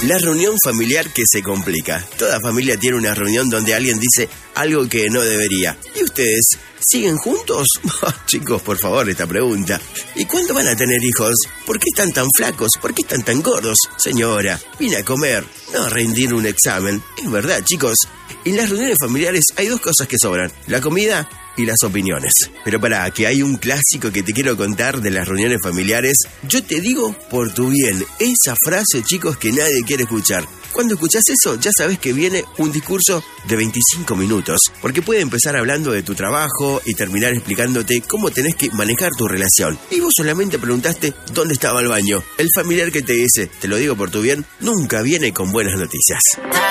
La reunión familiar que se complica. Toda familia tiene una reunión donde alguien dice algo que no debería. ¿Y ustedes siguen juntos? Chicos, por favor, esta pregunta. ¿Y cuándo van a tener hijos? ¿Por qué están tan flacos? ¿Por qué están tan gordos? Señora, vine a comer, no a rendir un examen. Es verdad, chicos. En las reuniones familiares hay dos cosas que sobran: la comida y las opiniones. Pero pará, que hay un clásico que te quiero contar de las reuniones familiares. Yo te digo por tu bien. Esa frase, chicos, que nadie quiere escuchar. Cuando escuchás eso, ya sabes que viene un discurso de 25 minutos. Porque puede empezar hablando de tu trabajo y terminar explicándote cómo tenés que manejar tu relación. Y vos solamente preguntaste dónde estaba el baño. El familiar que te dice, te lo digo por tu bien, nunca viene con buenas noticias.